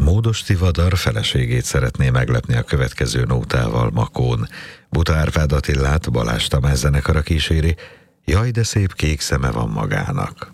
Módos Tivadar feleségét szeretné meglepni a következő nótával Makón. Buta Árpád Attilát Balázs Tamás zenekara kíséri, Jaj, de szép kék szeme van magának.